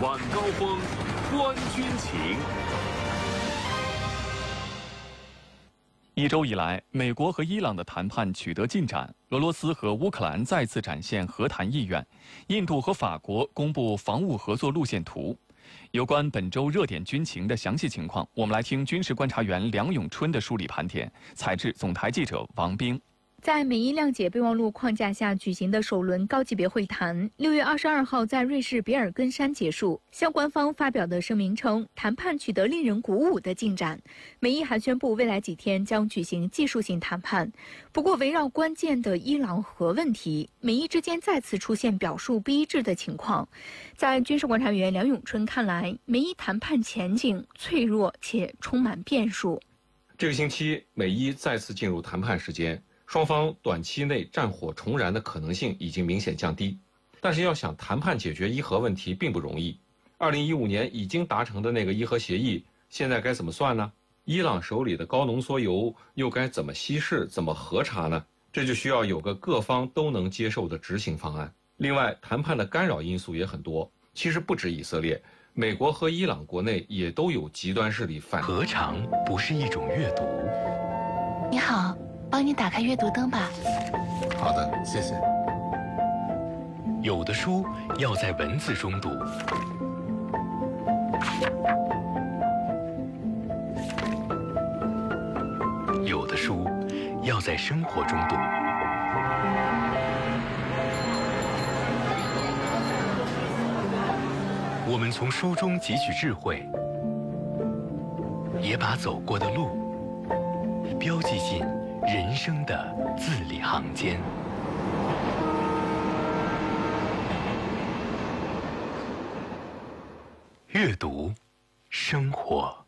晚高峰，观军情。 一周以来，美国和伊朗的谈判取得进展，俄罗斯和乌克兰再次展现和谈意愿，印度和法国公布防务合作路线图。有关本周热点军情的详细情况，我们来听军事观察员梁永春的梳理盘点，采制总台记者王冰。 在美伊谅解备忘录框架下举行的首轮高级别会谈，6月22号在瑞士比尔根山结束。相关方发表的声明称，谈判取得令人鼓舞的进展。美伊还宣布，未来几天将举行技术性谈判。不过，围绕关键的伊朗核问题，美伊之间再次出现表述不一致的情况。在军事观察员梁永春看来，美伊谈判前景脆弱且充满变数。 这个星期，美伊再次进入谈判时间。双方短期内战火重燃的可能性已经明显降低，但是要想谈判解决伊核问题并不容易。2015年已经达成的那个伊核协议，现在该怎么算呢？伊朗手里的高浓缩铀又该怎么稀释、怎么核查呢？这就需要有个各方都能接受的执行方案。另外，谈判的干扰因素也很多，其实不止以色列，美国和伊朗国内也都有极端势力反。 何尝不是一种阅读？ 你好。帮你打开阅读灯吧。 好的，谢谢。 有的书要在文字中读，有的书要在生活中读。我们从书中汲取智慧，也把走过的路标记进人生的字里行间。阅读，生活。